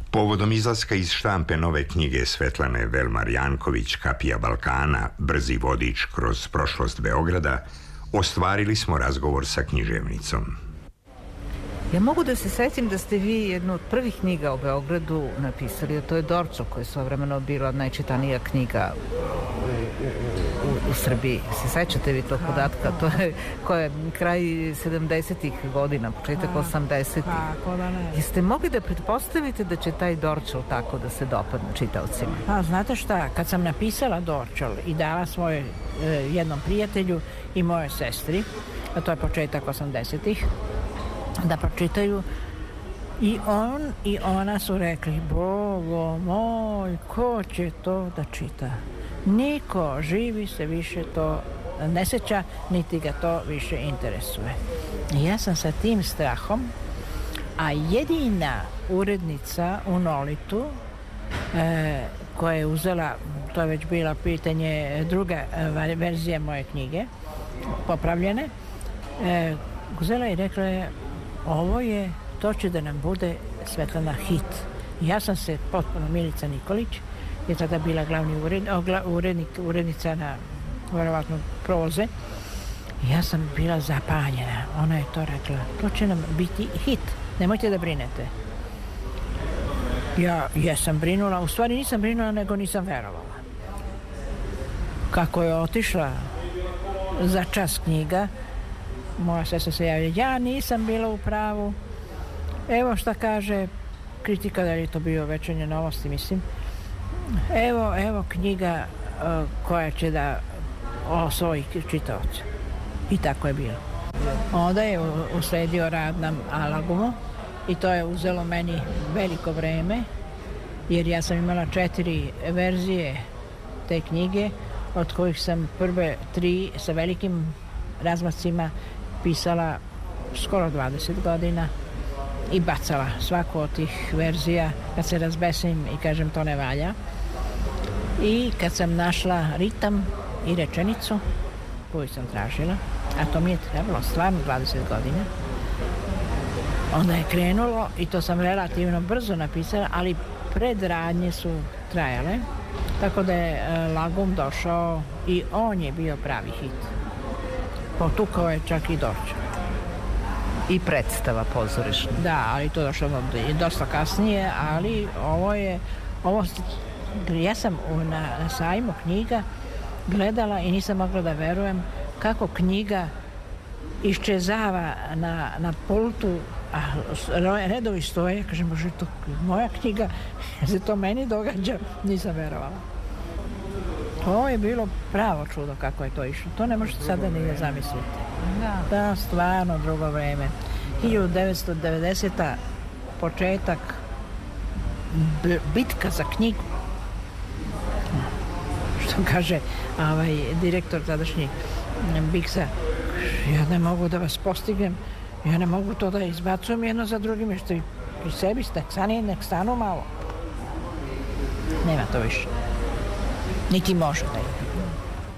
Povodom izlaska iz štampe nove knjige Svetlane Velmar-Janković Kapija Balkana, brzi vodič kroz prošlost Beograda, ostvarili smo razgovor sa književnicom. Ja mogu da se setim da ste vi jednu od prvih knjiga o Beogradu napisali, a to je Dorčo, koja je svojevremeno bila najčitanija knjiga u Srbiji. Se sećate vi tog podatka? To je koja je kraj 70-ih godina, početak 80-ih. Tako da ne. Jeste mogli da pretpostavite da će taj Dorčo tako da se dopadne čitaocima? Pa, znate šta, kad sam napisala Dorčol i dala svoj jednom prijatelju i mojoj sestri, a to je početak 80-ih, da pročitaju, i on i ona su rekli: Bogo moj, ko će to da čita? Niko živi se više to ne seća, niti ga to više interesuje. I ja sam sa tim strahom, a jedina urednica u Nolitu koja je uzela, to je već bilo pitanje, druga verzija moje knjige, popravljene, uzela i rekla je: ovo je, to će da nam bude Svetlana hit. I ja sam se potpuno, Milica Nikolić je tada bila glavni urednica na verovatno Proze, i ja sam bila zapanjena. Ona je to rekla: to će nam biti hit, nemojte da brinete. Ja jesam brinula, u stvari nisam brinula, nego nisam verovala. Kako je otišla za čas knjiga, moja sestra se javlja: ja nisam bila u pravu, evo šta kaže kritika, da je to bio Večernje novosti, mislim, evo knjiga koja će da osvoji čitaoca. I tako je bilo. Onda je usledio rad na Alagumu i to je uzelo meni veliko vreme, jer ja sam imala 4 verzije te knjige, od kojih sam prve 3 sa velikim razmacima pisala skoro 20 godina i bacala svaku od tih verzija kad se razbesim i kažem to ne valja. I kad sam našla ritam i rečenicu koju sam tražila, a to mi je trebalo stvarno 20 godina, onda je krenulo i to sam relativno brzo napisala, ali predradnje su trajale, tako da je Lagum došao i on je bio pravi hit. Potukao je čak i Dorčo. I predstava pozorišna. Da, ali to došlo dosta kasnije, ali ja sam na sajmu knjiga gledala i nisam mogla da verujem kako knjiga iščezava na pultu, a redovi stoje. Kažem: bože, to moja knjiga, se to meni događa, nisam verovala. To je bilo pravo čudo kako je to išlo. To ne možete sada ni da zamislite. Da, stvarno drugo vreme. 1990. početak, bitka za knjigu. Što kaže direktor tadašnji Biksa: ja ne mogu da vas postignem, ja ne mogu to da izbacujem jedno za drugim, što i pri sebi nek stanu malo. Nema to više. Niti može da je.